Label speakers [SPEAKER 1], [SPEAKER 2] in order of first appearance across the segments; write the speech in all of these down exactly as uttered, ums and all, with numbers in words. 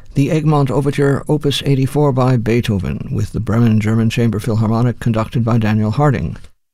[SPEAKER 1] The Egmont Overture, Opus eighty-four by Beethoven, with the Bremen German Chamber Philharmonic conducted by Daniel Harding.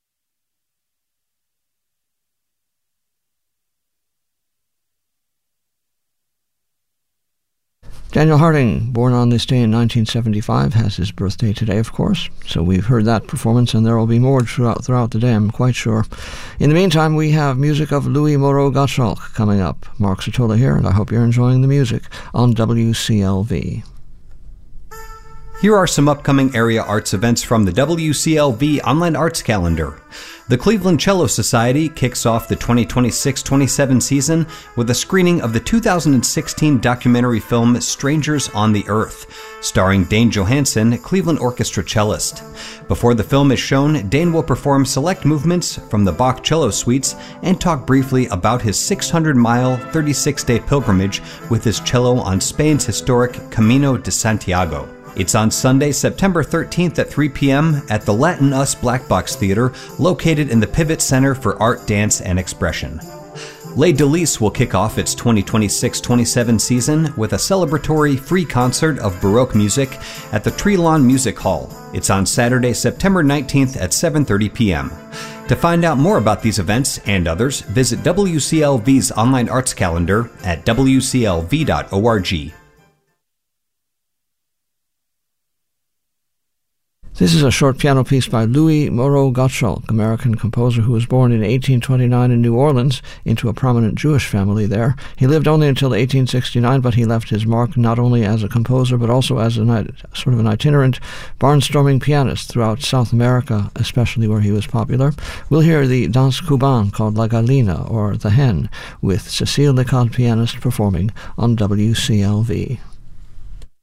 [SPEAKER 1] Daniel Harding, born on this day in nineteen seventy-five, has his birthday today, of course, so we've heard that performance, and there will be more throughout, throughout the day, I'm quite sure. In the meantime, we have music of Louis Moreau Gottschalk coming up. Mark Sotola here, and I hope you're enjoying the music on W C L V.
[SPEAKER 2] Here are some upcoming area arts events from the W C L V Online Arts Calendar. The Cleveland Cello Society kicks off the twenty twenty-six twenty-seven season with a screening of the two thousand sixteen documentary film Strangers on the Earth, starring Dane Johansen, Cleveland Orchestra cellist. Before the film is shown, Dane will perform select movements from the Bach cello suites and talk briefly about his six hundred mile, thirty-six day pilgrimage with his cello on Spain's historic Camino de Santiago. It's on Sunday, September thirteenth at three p.m. at the Latin Us Black Box Theater, located in the Pivot Center for Art, Dance, and Expression. Les Délices will kick off its twenty twenty-six twenty-seven season with a celebratory free concert of Baroque music at the Trelon Music Hall. It's on Saturday, September nineteenth at seven thirty p.m. To find out more about these events and others, visit W C L V's online arts calendar at w c l v dot org.
[SPEAKER 1] This is a short piano piece by Louis Moreau Gottschalk, American composer who was born in eighteen twenty-nine in New Orleans into a prominent Jewish family there. He lived only until eighteen sixty-nine, but he left his mark not only as a composer but also as a sort of an itinerant barnstorming pianist throughout South America, especially where he was popular. We'll hear the Danse Cubaine called La Gallina, or The Hen, with Cécile Lecade pianist performing on W C L V.